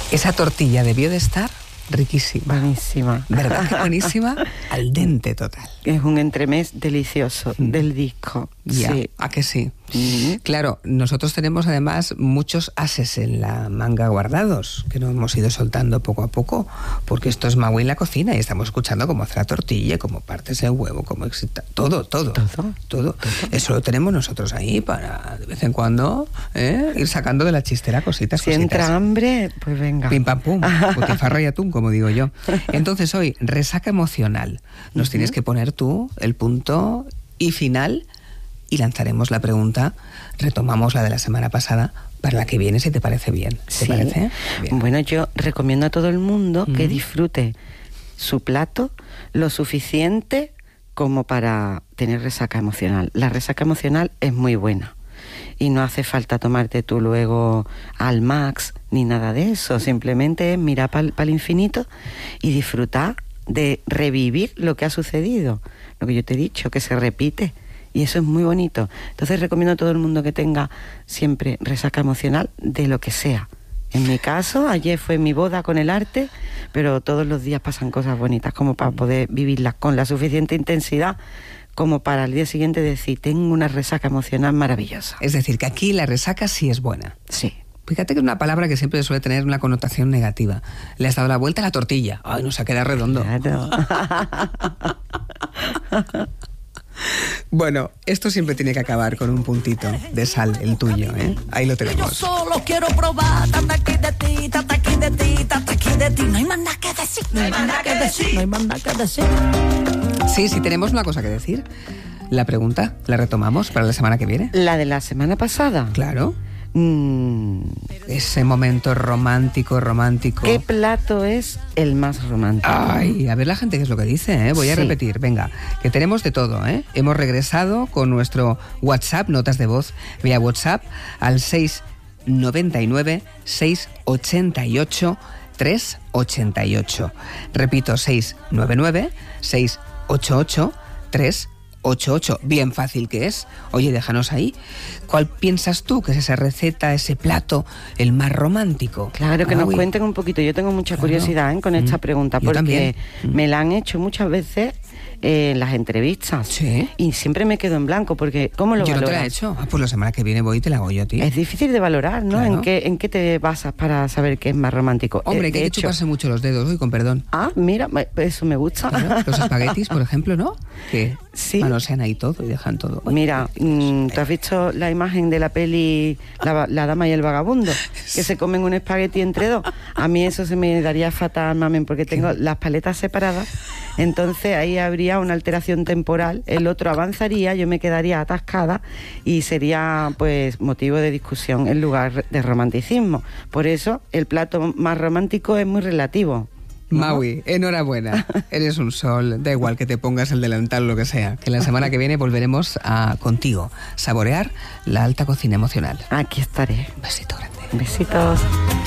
Esa tortilla debió de estar riquísima. Buenísima. ¿Verdad que buenísima? Al dente total. Es un entremés delicioso del disco. Ya, Sí. ¿a que sí? Claro, nosotros tenemos además muchos ases en la manga guardados, que nos hemos ido soltando poco a poco, porque esto es Maui en la cocina y estamos escuchando cómo hacer la tortilla, cómo partes el huevo, cómo excita, todo. Eso lo tenemos nosotros ahí para de vez en cuando ir sacando de la chistera cositas. Si entra hambre, pues venga. Pim pam pum, butifarra y atún, como digo yo. Entonces hoy, resaca emocional. Nos tienes que poner tú el punto y final y lanzaremos la pregunta, retomamos la de la semana pasada, para la que viene, si te parece bien. ¿Te parece? Bien. Bueno, yo recomiendo a todo el mundo que disfrute su plato lo suficiente como para tener resaca emocional. La resaca emocional es muy buena y no hace falta tomarte tú luego al max ni nada de eso, simplemente es mirar para el infinito y disfrutar de revivir lo que ha sucedido, lo que yo te he dicho, que se repite. Y eso es muy bonito. Entonces recomiendo a todo el mundo que tenga siempre resaca emocional de lo que sea. En mi caso, ayer fue mi boda con el arte, pero todos los días pasan cosas bonitas como para poder vivirlas con la suficiente intensidad como para el día siguiente decir, tengo una resaca emocional maravillosa. Es decir, que aquí la resaca sí es buena. Sí. Fíjate que es una palabra que siempre suele tener una connotación negativa. Le has dado la vuelta a la tortilla. Ay, nos ha quedado redondo. Claro. Bueno, esto siempre tiene que acabar con un puntito de sal, el tuyo, ¿eh? Ahí lo tenemos. Yo solo quiero probar, tanta aquí de ti, tanta aquí de ti, tanta aquí de ti. No hay más nada que decir, no hay más nada que decir, no hay más nada que decir. Sí, tenemos una cosa que decir. La pregunta, ¿la retomamos para la semana que viene? La de la semana pasada. Claro. Ese momento romántico. ¿Qué plato es el más romántico? Ay, a ver la gente qué es lo que dice, ¿eh? Voy a repetir, venga, que tenemos de todo, ¿eh? Hemos regresado con nuestro WhatsApp, notas de voz vía WhatsApp, al 699 688 388. Repito, 699 688 388. Bien fácil que es. Oye, déjanos ahí. ¿Cuál piensas tú que es esa receta, ese plato, el más romántico? Claro, que nos cuenten un poquito. Yo tengo mucha curiosidad con esta pregunta, porque también me la han hecho muchas veces en las entrevistas. Sí. Y siempre me quedo en blanco, porque ¿cómo lo valoras? Yo no te la he hecho. Pues la semana que viene voy y te la hago yo a ti. Es difícil de valorar, ¿no? Claro. ¿En qué te basas para saber qué es más romántico? Hombre, que hay que chuparse mucho los dedos, hoy con perdón. Ah, mira, eso me gusta. Claro, los espaguetis, por ejemplo, ¿no? Que sí. manosean ahí todo y dejan todo. Mira, ¿tú has visto la imagen de la peli La dama y el vagabundo? Que se comen un espagueti entre dos. A mí eso se me daría fatal, mamen, porque tengo las paletas separadas. Entonces ahí habría una alteración temporal, el otro avanzaría, yo me quedaría atascada y sería pues motivo de discusión en lugar de romanticismo. Por eso el plato más romántico es muy relativo, ¿no? Maui, enhorabuena, eres un sol, da igual que te pongas el delantal o lo que sea, que la semana que viene volveremos a contigo saborear la alta cocina emocional. Aquí estaré. Un besito grande. Besitos.